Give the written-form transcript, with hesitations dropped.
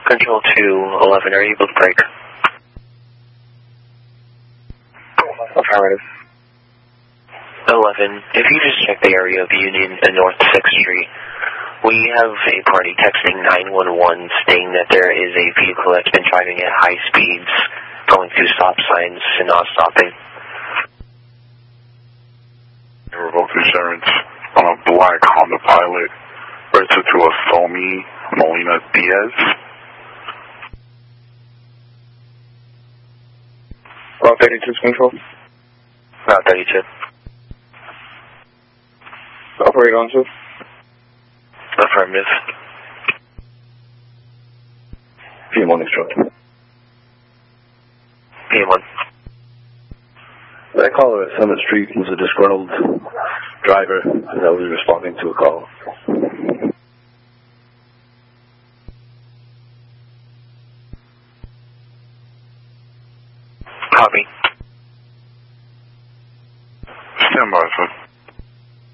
Control to 11, are you able to break? Affirmative. 11, if you just check the area of Union and North 6th Street, we have a party texting 911 stating that there is a vehicle that's been driving at high speeds, going through stop signs and not stopping. Revoke insurance on a black Honda Pilot, registered to a Somi Molina Diaz. 32 Control. 32. Operator on 2. Affirmative. PM1 instructor. PM1. That caller at Summit Street was a disgruntled driver that was responding to a call. Copy. Stand by, sir.